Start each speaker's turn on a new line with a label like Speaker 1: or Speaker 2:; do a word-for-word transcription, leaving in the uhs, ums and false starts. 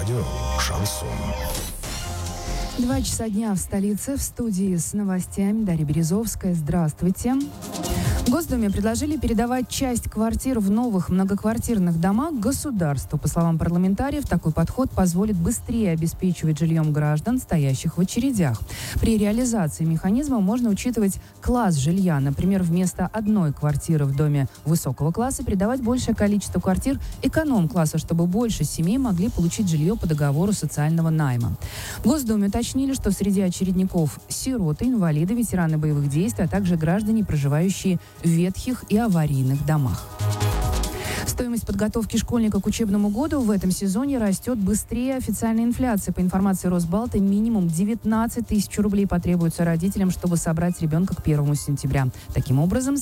Speaker 1: Радио «Шансон».
Speaker 2: Два часа дня в столице. В студии с новостями Дарья Березовская. Здравствуйте. В Госдуме предложили передавать часть квартир в новых многоквартирных домах государству. По словам парламентариев, такой подход позволит быстрее обеспечивать жильем граждан, стоящих в очередях. При реализации механизма можно учитывать класс жилья. Например, вместо одной квартиры в доме высокого класса передавать большее количество квартир эконом-класса, чтобы больше семей могли получить жилье по договору социального найма. В Госдуме уточнили, что среди очередников сироты, инвалиды, ветераны боевых действий, а также граждане, проживающие в ветхих и аварийных домах. Стоимость подготовки школьника к учебному году в этом сезоне растет быстрее официальной инфляции. По информации Росбалта, минимум девятнадцать тысяч рублей потребуется родителям, чтобы собрать ребенка к первому сентября. Таким образом,